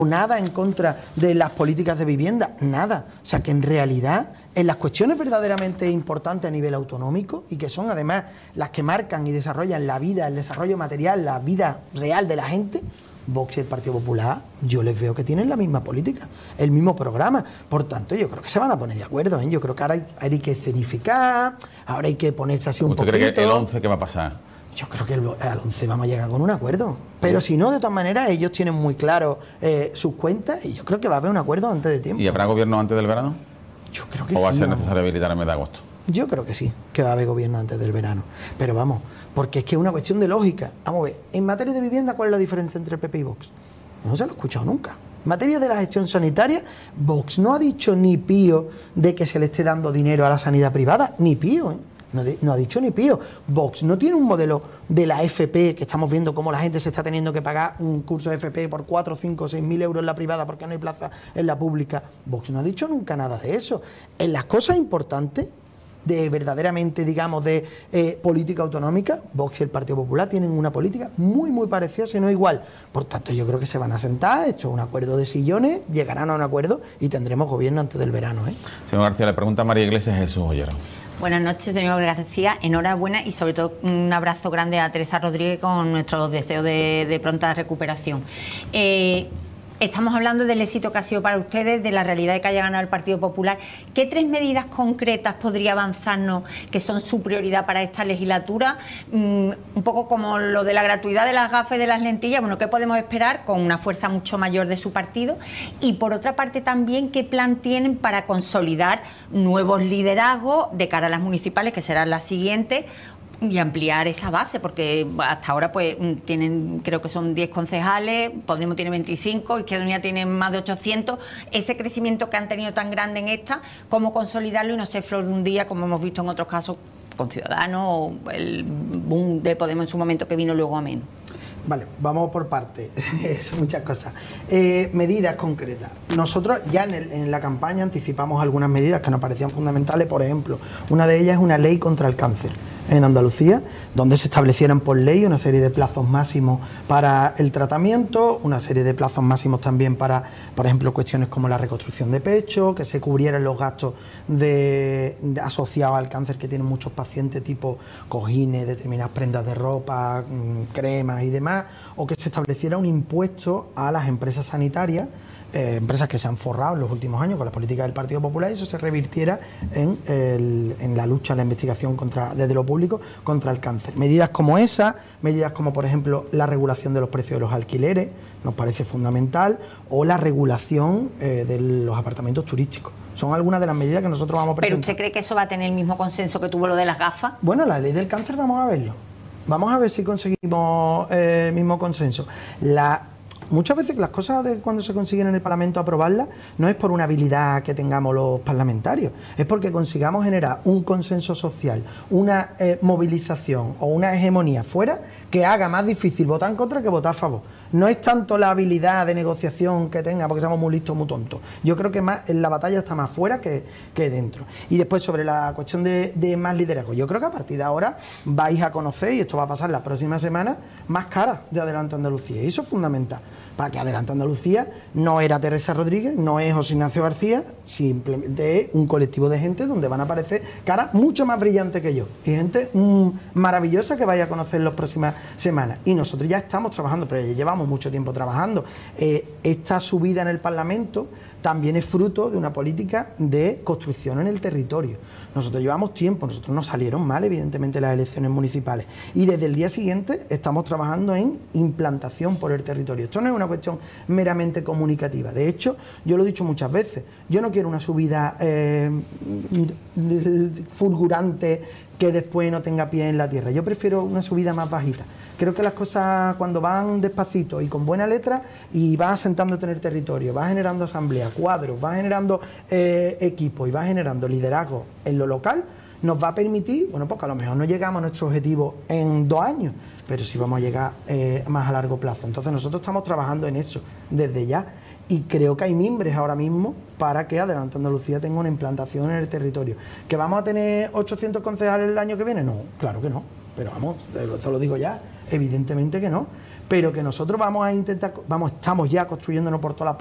nada en contra de las políticas de vivienda, nada. O sea que en realidad, en las cuestiones verdaderamente importantes a nivel autonómico y que son además las que marcan y desarrollan la vida, el desarrollo material, la vida real de la gente, Vox y el Partido Popular, yo les veo que tienen la misma política, el mismo programa. Por tanto, yo creo que se van a poner de acuerdo, ¿eh? Yo creo que ahora hay que escenificar, ahora hay que ponerse así un poquito. ¿Usted cree que el 11 qué va a pasar? Yo creo que al 11 vamos a llegar con un acuerdo. Pero si no, de todas maneras, ellos tienen muy claro sus cuentas y yo creo que va a haber un acuerdo antes de tiempo. ¿Y habrá gobierno antes del verano? Yo creo que sí. ¿O va a ser necesario habilitar el mes de agosto? Yo creo que sí, que va a haber gobierno antes del verano. Pero vamos, porque es que es una cuestión de lógica. Vamos a ver, en materia de vivienda, ¿cuál es la diferencia entre el PP y Vox? No se lo he escuchado nunca. En materia de la gestión sanitaria, Vox no ha dicho ni pío de que se le esté dando dinero a la sanidad privada, ni pío, ¿eh? No ha dicho ni pío. Vox no tiene un modelo de la FP, que estamos viendo cómo la gente se está teniendo que pagar un curso de FP por 4, 5, 6 mil euros en la privada porque no hay plaza en la pública. Vox no ha dicho nunca nada de eso. En las cosas importantes, de verdaderamente, digamos, de política autonómica, Vox y el Partido Popular tienen una política muy, muy parecida, si no igual. Por tanto, yo creo que se van a sentar, hecho un acuerdo de sillones, llegarán a un acuerdo y tendremos gobierno antes del verano, ¿eh? Señor García, le pregunta a María Iglesias Jesús Ollero. Buenas noches, señor García. Enhorabuena y sobre todo un abrazo grande a Teresa Rodríguez con nuestros deseos de pronta recuperación. Estamos hablando del éxito que ha sido para ustedes, de la realidad de que haya ganado el Partido Popular. ¿Qué 3 medidas concretas podría avanzarnos que son su prioridad para esta legislatura? Un poco como lo de la gratuidad de las gafas y de las lentillas. Bueno, ¿qué podemos esperar con una fuerza mucho mayor de su partido? Y por otra parte también, ¿qué plan tienen para consolidar nuevos liderazgos de cara a las municipales, que serán las siguientes? Y ampliar esa base, porque hasta ahora pues tienen, creo que son 10 concejales, Podemos tiene 25, Izquierda Unida tiene más de 800. Ese crecimiento que han tenido tan grande en esta, ¿cómo consolidarlo y no ser flor de un día, como hemos visto en otros casos con Ciudadanos o el boom de Podemos en su momento que vino luego a menos? Vale, vamos por partes, son muchas cosas. Medidas concretas. Nosotros ya en la campaña anticipamos algunas medidas que nos parecían fundamentales. Por ejemplo, una de ellas es una ley contra el cáncer en Andalucía, donde se establecieran por ley una serie de plazos máximos para el tratamiento, una serie de plazos máximos también para, por ejemplo, cuestiones como la reconstrucción de pecho, que se cubrieran los gastos asociados al cáncer que tienen muchos pacientes, tipo cojines, determinadas prendas de ropa, cremas y demás, o que se estableciera un impuesto a las empresas sanitarias, empresas que se han forrado en los últimos años con las políticas del Partido Popular, y eso se revirtiera en la lucha, la investigación desde lo público contra el cáncer. Medidas como esa, medidas como por ejemplo la regulación de los precios de los alquileres, nos parece fundamental, o la regulación de los apartamentos turísticos. Son algunas de las medidas que nosotros vamos a presentar. ¿Pero usted cree que eso va a tener el mismo consenso que tuvo lo de las gafas? Bueno, la ley del cáncer vamos a verlo. Vamos a ver si conseguimos el mismo consenso. Muchas veces las cosas cuando se consiguen en el Parlamento aprobarlas no es por una habilidad que tengamos los parlamentarios, es porque consigamos generar un consenso social, una movilización o una hegemonía fuera que haga más difícil votar en contra que votar a favor. No es tanto la habilidad de negociación que tenga, porque somos muy listos, muy tontos. Yo creo que la batalla está más fuera que dentro. Y después, sobre la cuestión de más liderazgo, yo creo que a partir de ahora vais a conocer, y esto va a pasar la próxima semana, más caras de Adelante Andalucía. Y eso es fundamental, para que Adelante Andalucía no era Teresa Rodríguez, no es José Ignacio García, simplemente es un colectivo de gente donde van a aparecer caras mucho más brillantes que yo. Y gente maravillosa que vais a conocer en las próximas semanas. Y nosotros ya estamos trabajando, pero ya llevamos mucho tiempo trabajando. Esta subida en el Parlamento también es fruto de una política de construcción en el territorio. Nosotros llevamos tiempo, nosotros nos salieron mal evidentemente las elecciones municipales y desde el día siguiente estamos trabajando en implantación por el territorio. Esto no es una cuestión meramente comunicativa. De hecho, yo lo he dicho muchas veces, yo no quiero una subida fulgurante que después no tenga pie en la tierra. Yo prefiero una subida más bajita. Creo que las cosas cuando van despacito y con buena letra y vas asentándote en el territorio, vas generando asamblea, cuadros, vas generando equipos y vas generando liderazgo en lo local, nos va a permitir, bueno, pues que a lo mejor no llegamos a nuestro objetivo en 2 años, pero sí vamos a llegar más a largo plazo. Entonces nosotros estamos trabajando en eso desde ya y creo que hay mimbres ahora mismo para que Adelante Andalucía tenga una implantación en el territorio. ¿Que vamos a tener 800 concejales el año que viene? No, claro que no, pero vamos, eso lo digo ya, evidentemente que no. pero que nosotros vamos a intentar, estamos ya construyéndonos por todas las